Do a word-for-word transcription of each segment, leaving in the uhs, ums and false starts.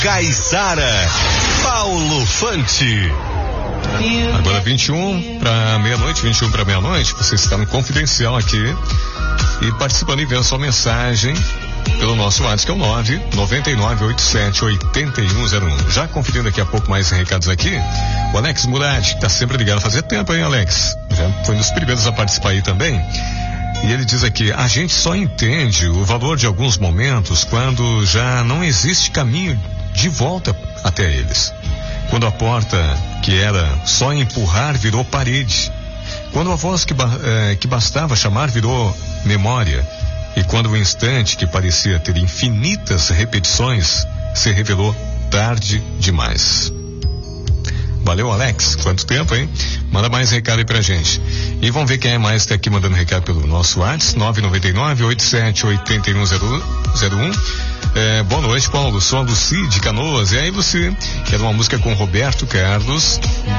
Caiçara, Paulo Fante. Agora vinte e um para meia-noite, vinte e um para meia-noite, você está no Confidencial aqui e participando e vendo sua mensagem pelo nosso WhatsApp, que é o nove nove nove oito sete oito um zero um. Já conferindo daqui a pouco mais recados aqui, o Alex Murad, que está sempre ligado, fazia tempo, hein, Alex? Já foi um dos primeiros a participar aí também. E ele diz aqui, a gente só entende o valor de alguns momentos quando já não existe caminho de volta até eles. Quando a porta que era só empurrar virou parede. Quando a voz que, eh, que bastava chamar virou memória. E quando o instante que parecia ter infinitas repetições se revelou tarde demais. Valeu, Alex. Quanto tempo, hein? Manda mais recado aí pra gente. E vamos ver quem é mais que tá aqui mandando recado pelo nosso WhatsApp, nove nove nove oito sete oito um zero um. É, boa noite, Paulo. Sou a Luci de Canoas. E aí, Luci? Quero uma música com Roberto Carlos.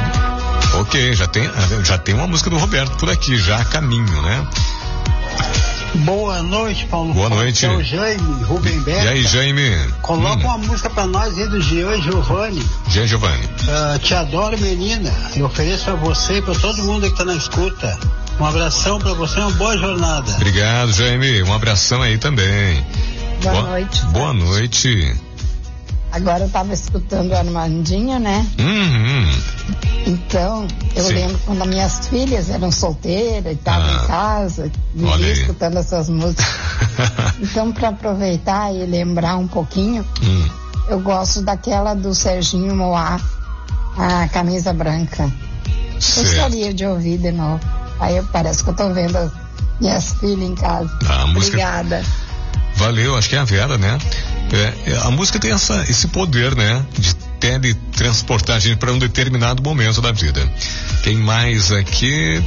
Ok, já tem, já tem uma música do Roberto por aqui, já a caminho, né? Boa noite, Paulo. Boa noite. É o Jaime Rubenberg. E aí, Jaime? Coloca hum. uma música pra nós aí do Jean Giovanni. Jean Giovanni. Uh, te adoro, menina. Eu ofereço pra você e pra todo mundo que tá na escuta. Um abração pra você, uma boa jornada. Obrigado, Jaime. Um abração aí também. Boa, boa noite. Boa noite. Agora eu tava escutando a Armandinha, né? Uhum. Então, eu Sim. lembro quando as minhas filhas eram solteiras e estavam ah. em casa, vivia escutando essas músicas. Então, para aproveitar e lembrar um pouquinho, hum. eu gosto daquela do Serginho Moá, a Camisa Branca. Certo. Gostaria de ouvir de novo. Aí eu, parece que eu tô vendo as minhas filhas em casa. Ah, Obrigada. Música... Valeu, acho que é a Vera, né? É, a música tem essa, esse poder, né? De teletransportar a gente para um determinado momento da vida. Quem mais aqui?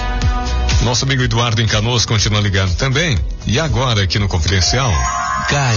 Nosso amigo Eduardo em Canoas continua ligado também. E agora aqui no Confidencial? Cai.